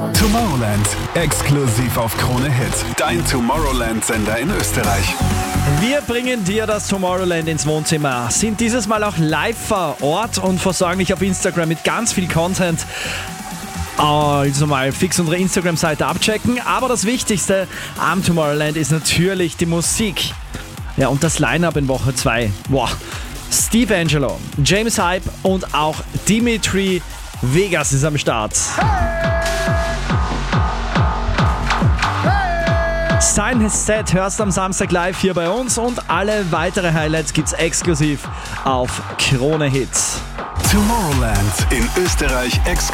Tomorrowland, exklusiv auf Krone Hit. Dein Tomorrowland-Sender in Österreich. Wir bringen dir das Tomorrowland ins Wohnzimmer, sind dieses Mal auch live vor Ort und versorgen dich auf Instagram mit ganz viel Content. Also mal fix unsere Instagram-Seite abchecken. Aber das Wichtigste am Tomorrowland ist natürlich die Musik. Ja, und das Line-Up in Woche 2. Wow. Steve Angelo, James Hype und auch Dimitri Vegas ist am Start. Sein Set hörst du am Samstag live hier bei uns und alle weitere Highlights gibt's exklusiv auf Krone Hit. Tomorrowland in Österreich exklusiv.